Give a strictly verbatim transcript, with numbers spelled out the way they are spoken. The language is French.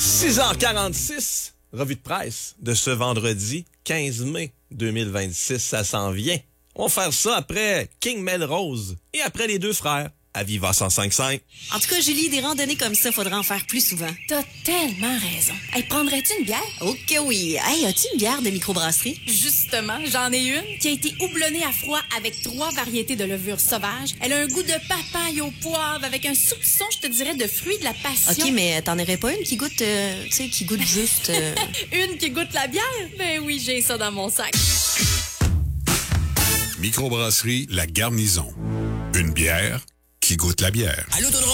six heures quarante-six, revue de presse de ce vendredi quinze mai deux mille vingt-six, ça s'en vient. On va faire ça après King Melrose et après les deux frères à Viva cent cinq cinq. En tout cas, Julie, des randonnées comme ça, faudra en faire plus souvent. T'as tellement raison. Hey, prendrais-tu une bière? Ok, oui. Hey, as-tu une bière de microbrasserie? Justement, j'en ai une qui a été houblonnée à froid avec trois variétés de levure sauvage. Elle a un goût de papaye au poivre avec un soupçon, je te dirais, de fruits de la passion. Ok, mais t'en aurais pas une qui goûte, euh, tu sais, qui goûte juste... Euh... Une qui goûte la bière? Ben oui, j'ai ça dans mon sac. Microbrasserie La Garnison. Une bière qui goûte la bière. À l'Autodrome